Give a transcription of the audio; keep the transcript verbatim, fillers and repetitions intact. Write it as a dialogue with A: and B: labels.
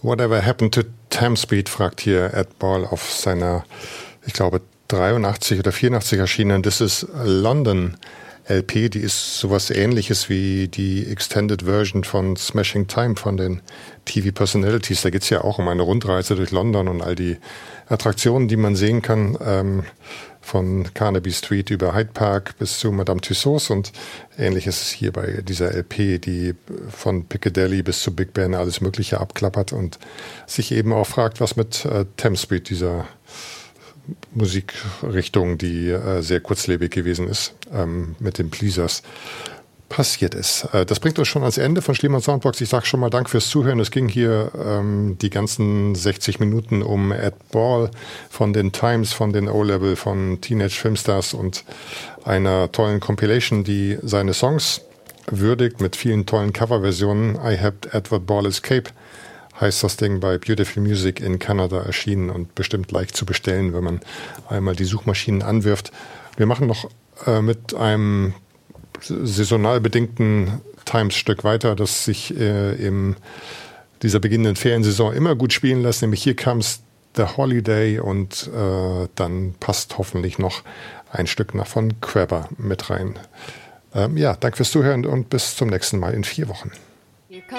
A: Whatever Happened to Tamspeed, fragt hier Ed Ball auf seiner, ich glaube, dreiundachtzig oder vierundachtzig erschienenen This is London L P. Die ist sowas ähnliches wie die Extended Version von Smashing Time von den T V Personalities. Da geht es ja auch um eine Rundreise durch London und all die Attraktionen, die man sehen kann, ähm, von Carnaby Street über Hyde Park bis zu Madame Tussauds, und ähnlich ist es hier bei dieser L P, die von Piccadilly bis zu Big Ben alles Mögliche abklappert und sich eben auch fragt, was mit äh, Tamspeed, dieser Musikrichtung, die äh, sehr kurzlebig gewesen ist, ähm, mit den Pleasers passiert ist. Äh, das bringt uns schon ans Ende von Schliemann Soundbox. Ich sage schon mal Dank fürs Zuhören. Es ging hier ähm, die ganzen sechzig Minuten um Ed Ball von den Times, von den O-Level, von Teenage Filmstars und einer tollen Compilation, die seine Songs würdigt mit vielen tollen Coverversionen. I Helped Edward Ball Escape heißt das Ding, bei Beautiful Music in Kanada erschienen und bestimmt leicht zu bestellen, wenn man einmal die Suchmaschinen anwirft. Wir machen noch äh, mit einem saisonal bedingten Times-Stück weiter, das sich äh, in dieser beginnenden Feriensaison immer gut spielen lässt, nämlich Here Comes the Holiday, und äh, dann passt hoffentlich noch ein Stück nach von Crabber mit rein. Ähm, ja, danke fürs Zuhören und bis zum nächsten Mal in vier Wochen.